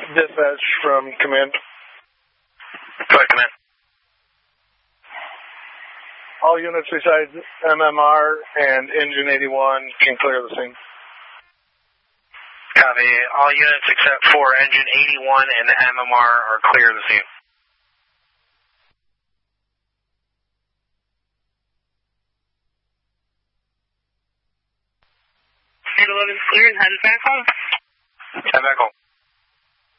Dispatch from command. Go ahead, command. All units besides MMR and Engine 81 can clear the scene. Copy. All units except for Engine 81 and MMR are clear of the scene. Clear and headed back home. Head back home.